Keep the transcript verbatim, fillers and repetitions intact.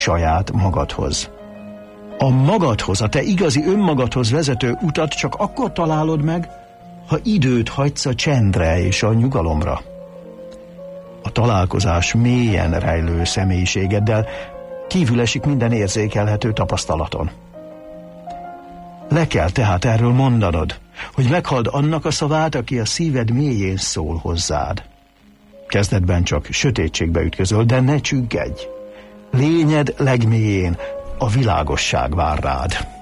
saját magadhoz. A magadhoz, a te igazi önmagadhoz vezető utat csak akkor találod meg, ha időt hagysz a csendre és a nyugalomra. A találkozás mélyen rejlő személyiségeddel kívül esik minden érzékelhető tapasztalaton. Le kell tehát erről mondanod, hogy meghalld annak a szavát, aki a szíved mélyén szól hozzád. Kezdetben csak sötétségbe ütközöl, de ne csüggedj. Lényed legmélyén a világosság vár rád.